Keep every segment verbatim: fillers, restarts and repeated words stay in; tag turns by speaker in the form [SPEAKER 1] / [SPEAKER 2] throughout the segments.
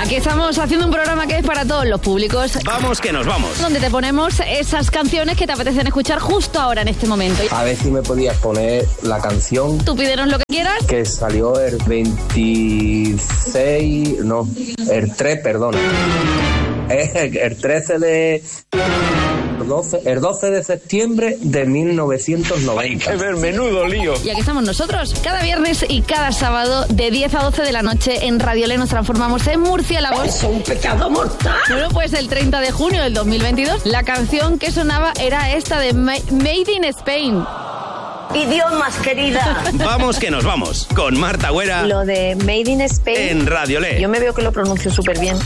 [SPEAKER 1] Aquí estamos haciendo un programa que es para todos los públicos.
[SPEAKER 2] Vamos que nos vamos.
[SPEAKER 1] Donde te ponemos esas canciones que te apetecen escuchar justo ahora, en este momento.
[SPEAKER 3] A ver si me podías poner la canción.
[SPEAKER 1] Tú pídenos lo que quieras.
[SPEAKER 3] Que salió el veintiséis... No, el tres, perdón. El, el trece de... doce, el doce de septiembre de mil novecientos noventa.
[SPEAKER 2] ¡Qué ver, menudo lío!
[SPEAKER 1] Y aquí estamos nosotros, cada viernes y cada sábado de diez a doce de la noche en Radio Le nos transformamos en murciélagos.
[SPEAKER 4] ¡Es un pecado mortal!
[SPEAKER 1] Bueno, pues el treinta de junio del dos mil veintidós, la canción que sonaba era esta de Made in Spain.
[SPEAKER 4] Idiomas, querida.
[SPEAKER 2] Vamos que nos vamos, con Marta Güera.
[SPEAKER 5] Lo de Made in Spain.
[SPEAKER 2] En Radio Le.
[SPEAKER 5] Yo me veo que lo pronuncio súper bien.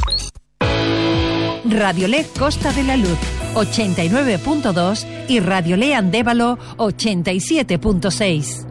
[SPEAKER 6] Radio Le Costa de la Luz ochenta y nueve punto dos y Radio Le Andévalo ochenta y siete punto seis.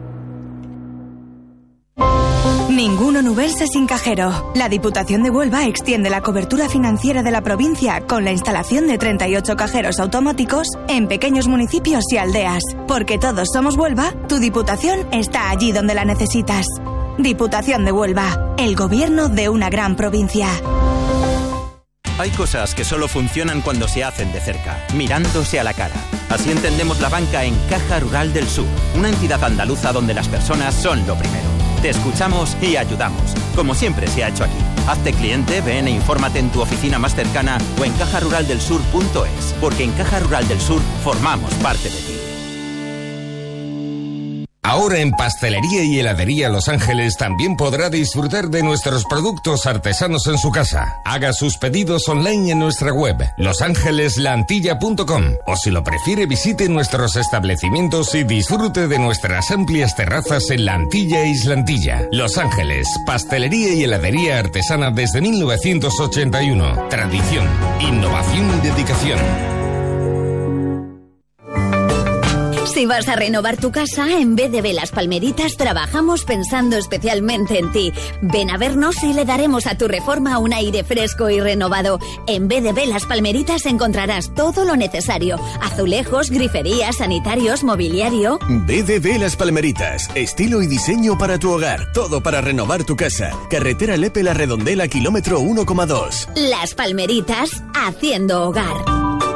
[SPEAKER 7] Ningún onubense sin cajero. La Diputación de Huelva extiende la cobertura financiera de la provincia con la instalación de treinta y ocho cajeros automáticos en pequeños municipios y aldeas. Porque todos somos Huelva, tu Diputación está allí donde la necesitas. Diputación de Huelva, el gobierno de una gran provincia.
[SPEAKER 8] Hay cosas que solo funcionan cuando se hacen de cerca, mirándose a la cara. Así entendemos la banca en Caja Rural del Sur, una entidad andaluza donde las personas son lo primero. Te escuchamos y ayudamos, como siempre se ha hecho aquí. Hazte cliente, ven e infórmate en tu oficina más cercana o en caja rural del sur punto es, porque en Caja Rural del Sur formamos parte de ti.
[SPEAKER 9] Ahora en Pastelería y Heladería Los Ángeles también podrá disfrutar de nuestros productos artesanos en su casa. Haga sus pedidos online en nuestra web los ángeles la antilla punto com o si lo prefiere visite nuestros establecimientos y disfrute de nuestras amplias terrazas en La Antilla e Islantilla. Los Ángeles, pastelería y heladería artesana desde mil novecientos ochenta y uno. Tradición, innovación y dedicación.
[SPEAKER 10] Si vas a renovar tu casa, en B D B Las Palmeritas trabajamos pensando especialmente en ti. Ven a vernos y le daremos a tu reforma un aire fresco y renovado. En B D B Las Palmeritas encontrarás todo lo necesario. Azulejos, griferías, sanitarios, mobiliario.
[SPEAKER 11] B D B Las Palmeritas. Estilo y diseño para tu hogar. Todo para renovar tu casa. Carretera Lepe La Redondela, kilómetro uno coma dos.
[SPEAKER 10] Las Palmeritas, haciendo hogar.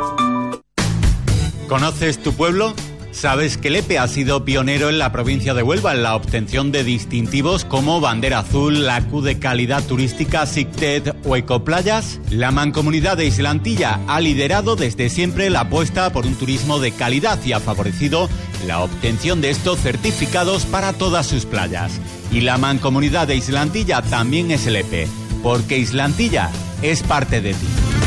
[SPEAKER 12] ¿Conoces tu pueblo? ¿Sabes que Lepe ha sido pionero en la provincia de Huelva en la obtención de distintivos como Bandera Azul, la Q de Calidad Turística, SICTED o Ecoplayas? La Mancomunidad de Islantilla ha liderado desde siempre la apuesta por un turismo de calidad y ha favorecido la obtención de estos certificados para todas sus playas. Y la Mancomunidad de Islantilla también es Lepe, porque Islantilla es parte de ti.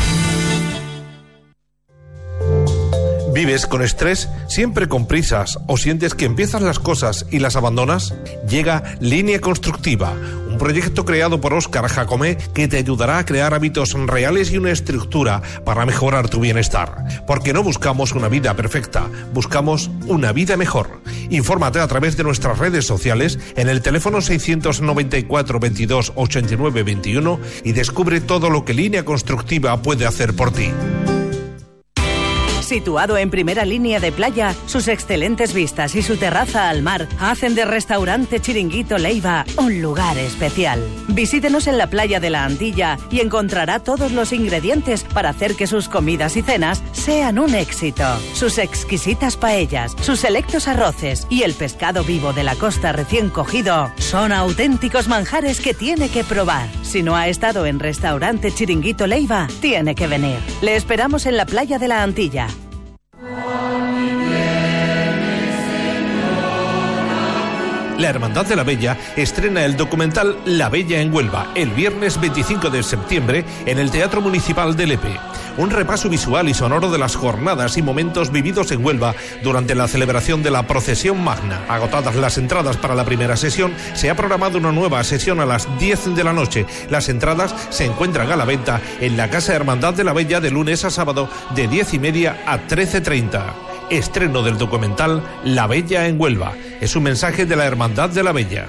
[SPEAKER 13] ¿Vives con estrés? ¿Siempre con prisas? ¿O sientes que empiezas las cosas y las abandonas? Llega Línea Constructiva, un proyecto creado por Óscar Jacomé que te ayudará a crear hábitos reales y una estructura para mejorar tu bienestar. Porque no buscamos una vida perfecta, buscamos una vida mejor. Infórmate a través de nuestras redes sociales en el teléfono seiscientos noventa y cuatro veintidós ochenta y nueve veintiuno y descubre todo lo que Línea Constructiva puede hacer por ti.
[SPEAKER 6] Situado en primera línea de playa, sus excelentes vistas y su terraza al mar hacen de Restaurante Chiringuito Leiva un lugar especial. Visítenos en la playa de La Antilla y encontrará todos los ingredientes para hacer que sus comidas y cenas sean un éxito. Sus exquisitas paellas, sus selectos arroces y el pescado vivo de la costa recién cogido son auténticos manjares que tiene que probar. Si no ha estado en Restaurante Chiringuito Leiva, tiene que venir. Le esperamos en la playa de La Antilla.
[SPEAKER 13] La Hermandad de la Bella estrena el documental La Bella en Huelva el viernes veinticinco de septiembre en el Teatro Municipal de Lepe. Un repaso visual y sonoro de las jornadas y momentos vividos en Huelva durante la celebración de la procesión magna. Agotadas las entradas para la primera sesión, se ha programado una nueva sesión a las diez de la noche. Las entradas se encuentran a la venta en la Casa Hermandad de la Bella de lunes a sábado de diez y media a trece treinta. Estreno del documental La Bella en Huelva. Es un mensaje de la Hermandad de la Bella.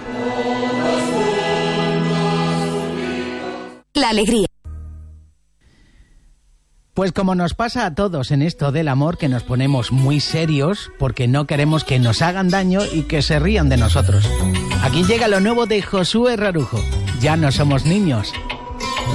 [SPEAKER 7] La alegría.
[SPEAKER 14] Pues como nos pasa a todos en esto del amor, que nos ponemos muy serios porque no queremos que nos hagan daño y que se rían de nosotros. Aquí llega lo nuevo de Josué Rarujo. Ya no somos niños.